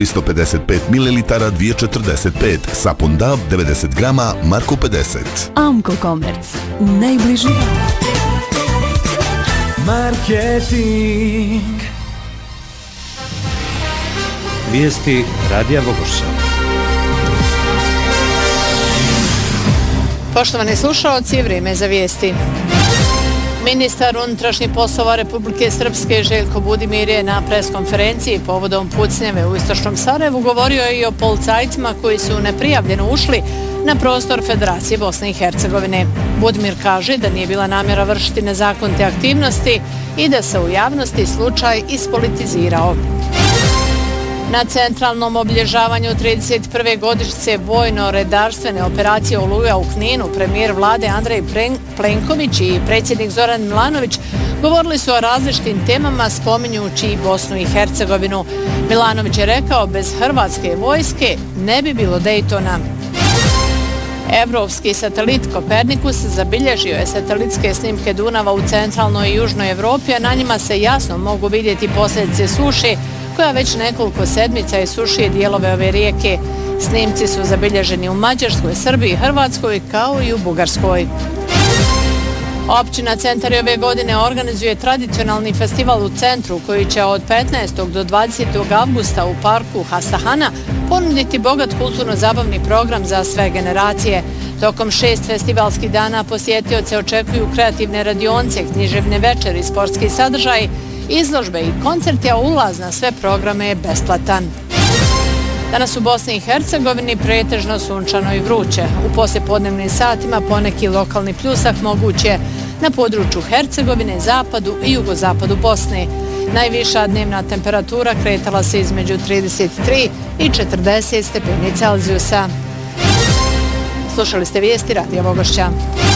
155 ml 2,45, sapun Dav 90 grama Marko 50. Amko Komerc, najbliži Marketing. Vijesti Radija Vogošća. Poštovani slušaoci, vrijeme za vijesti. Ministar unutrašnjih poslova Republike Srpske Željko Budimir je na preskonferenciji povodom pucnjave u istočnom Sarajevu govorio i o policajcima koji su neprijavljeno ušli na prostor Federacije Bosne i Hercegovine. Budimir kaže da nije bila namjera vršiti nezakonite aktivnosti i da se u javnosti slučaj ispolitizirao. Na centralnom obilježavanju 31. godišnjice vojno-redarstvene operacije Oluja u Kninu premijer vlade Andrej Plenković i predsjednik Zoran Milanović govorili su o različitim temama spominjući i Bosnu i Hercegovinu. Milanović je rekao bez hrvatske vojske ne bi bilo Dejtona. Evropski satelit Kopernikus zabilježio je satelitske snimke Dunava u centralnoj i južnoj Evropi, a na njima se jasno mogu vidjeti posljedice suše koja već nekoliko sedmica isušuje dijelove ove rijeke. Snimci su zabilježeni u Mađarskoj, Srbiji, Hrvatskoj kao i u Bugarskoj. Općina Centar ove godine organizuje tradicionalni festival u centru koji će od 15. do 20. avgusta u parku Hasahana ponuditi bogat kulturno-zabavni program za sve generacije. Tokom 6 festivalskih dana posjetioce očekuju kreativne radionce, književne večeri, sportski sadržaj, izložbe i koncerti, a ulaz na sve programe je besplatan. Danas u Bosni i Hercegovini pretežno sunčano i vruće. U poslijepodnevnim satima poneki lokalni pljusak moguće na području Hercegovine, zapadu i jugozapadu Bosne. Najviša dnevna temperatura kretala se između 33 i 40 stepeni Celzijusa. Slušali ste vijesti Radija Vogošća.